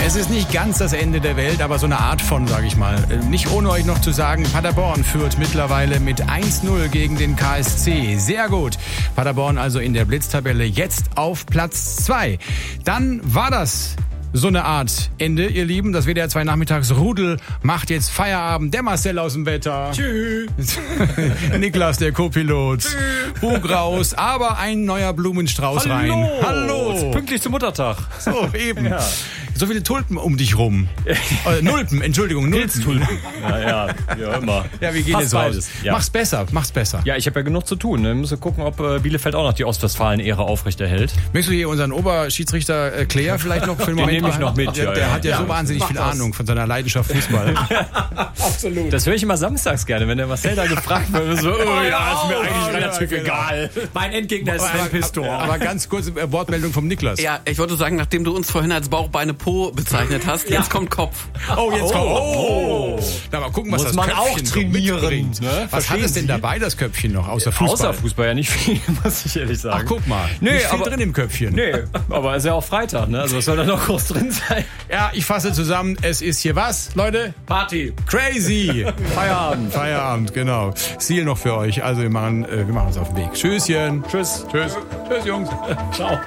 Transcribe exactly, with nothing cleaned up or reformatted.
Es ist nicht ganz das Ende der Welt, aber so eine Art von, sage ich mal. Nicht ohne euch noch zu sagen, Paderborn führt mittlerweile mit eins null gegen den K S C. Sehr gut. Paderborn also in der Blitztabelle jetzt auf Platz zwei. Dann war das so eine Art Ende, ihr Lieben. Das W D R zwei Nachmittagsrudel macht jetzt Feierabend. Der Marcel aus dem Wetter. Tschüss. Niklas, der Co-Pilot. Bug raus, aber ein neuer Blumenstrauß Hallo. rein. Hallo. Pünktlich zum Muttertag. So, eben. Ja. So viele Tulpen um dich rum. äh, Nulpen, Entschuldigung, Nulpen. Ja, ja, ja, immer. Ja, wir gehen Fast jetzt raus. beides. Ja. Mach's besser, mach's besser. Ja, ich habe ja genug zu tun. Ne? Wir müssen gucken, ob äh, Bielefeld auch noch die Ostwestfalen-Ehre aufrechterhält. Möchtest du hier unseren Oberschiedsrichter äh, Claire vielleicht noch für den Den Moment nehme ich behalten? noch mit, Der, ja, der ja. hat ja, Ja, so wahnsinnig mach viel das. Ahnung von seiner Leidenschaft Fußball. Absolut. Das höre ich immer samstags gerne, wenn der Marcel da gefragt wird. So, oh, ja, ist mir eigentlich relativ genau. egal. Mein Endgegner ist Sven Pistor. Aber ganz kurze äh, Wortmeldung vom Niklas. Ja, ich wollte sagen, nachdem du uns vorhin als Bauchbeine Po bezeichnet hast, jetzt kommt Kopf. Oh, jetzt kommt. Oh. Oh. Na, mal gucken, was Muss das man Köpfchen auch so trainieren, mitbringt. ne? Was Verstehen hat es denn Sie? dabei, das Köpfchen noch, außer Fußball? Außer Fußball ja nicht viel, muss ich ehrlich sagen. Ach, guck mal. Nee, nicht viel aber- drin im Köpfchen. Nee, aber ist ja auch Freitag, ne? Also was soll da noch groß drin sein? Ja, ich fasse zusammen. Es ist hier was, Leute? Party. Crazy. Feierabend. Feierabend, genau. Ziel noch für euch. Also wir machen, äh, wir machen uns auf den Weg. Tschüsschen. Tschüss. Tschüss. Tschüss, Jungs. Ciao.